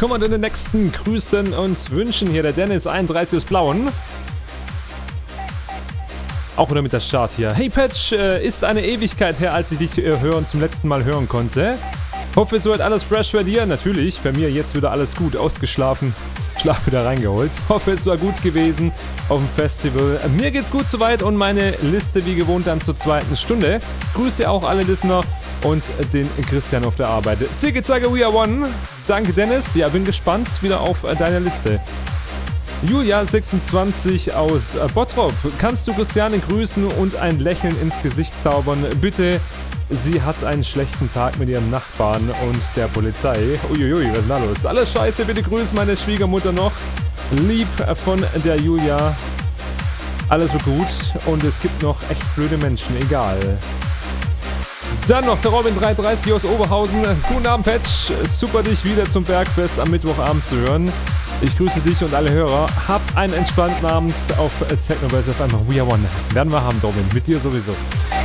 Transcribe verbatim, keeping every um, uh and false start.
kommen wir den nächsten Grüßen und Wünschen hier. Der Dennis einunddreißig aus Blauen. Auch wieder mit der Start hier. Hey Patch, äh, ist eine Ewigkeit her, als ich dich äh, hören zum letzten Mal hören konnte. Hoffe, soweit alles fresh bei dir. Natürlich, bei mir jetzt wieder alles gut, ausgeschlafen. Schlaf wieder reingeholt. Hoffe, es war gut gewesen auf dem Festival. Mir geht's gut soweit und meine Liste wie gewohnt dann zur zweiten Stunde. Grüße auch alle Listener und den Christian auf der Arbeit. Zicke, zacke, we are one. Danke Dennis. Ja, bin gespannt wieder auf äh, deine Liste. Julia sechsundzwanzig aus äh, Bottrop. Kannst du Christiane grüßen und ein Lächeln ins Gesicht zaubern? Bitte. Sie hat einen schlechten Tag mit ihrem Nachbarn und der Polizei. Uiuiui, was ist denn da los? Alles scheiße, bitte grüß meine Schwiegermutter noch. Lieb von der Julia. Alles wird gut und es gibt noch echt blöde Menschen, egal. Dann noch der Robin dreihundertdreißig aus Oberhausen. Guten Abend, Patch. Super, dich wieder zum Bergfest am Mittwochabend zu hören. Ich grüße dich und alle Hörer. Habt einen entspannten Abend auf Technoverse auf einfach We Are One. Werden wir haben, Robin. Mit dir sowieso.